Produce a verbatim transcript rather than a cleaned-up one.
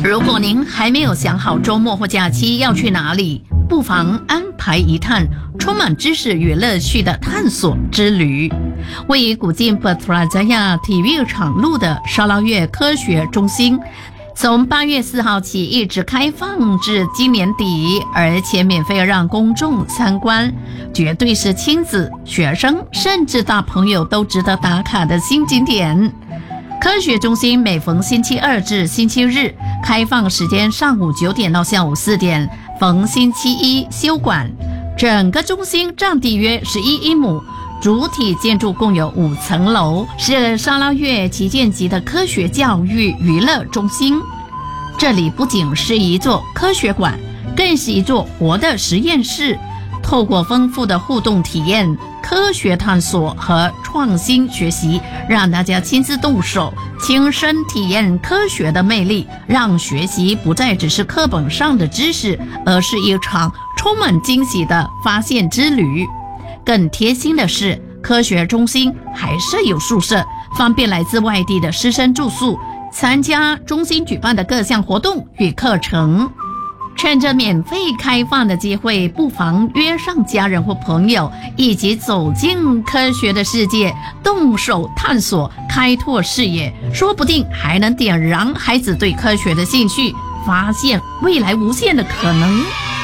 如果您还没有想好周末或假期要去哪里，不妨安排一趟充满知识与乐趣的探索之旅。位于古晋普特拉扎亚体育场路的沙捞越科学中心，从八月四号起一直开放至今年底，而且免费让公众参观，绝对是亲子、学生甚至大朋友都值得打卡的新景点。科学中心每逢星期二至星期日开放时间上午九点到下午四点，逢星期一休馆。整个中心占地约十一英亩，主体建筑共有五层楼，是沙捞越旗舰级的科学教育娱乐中心。这里不仅是一座科学馆，更是一座活的实验室，透过丰富的互动体验、科学探索和创新学习，让大家亲自动手，亲身体验科学的魅力，让学习不再只是课本上的知识，而是一场充满惊喜的发现之旅。更贴心的是，科学中心还设有宿舍，方便来自外地的师生住宿，参加中心举办的各项活动与课程。趁着免费开放的机会，不妨约上家人或朋友，一起走进科学的世界，动手探索，开拓视野，说不定还能点燃孩子对科学的兴趣，发现未来无限的可能。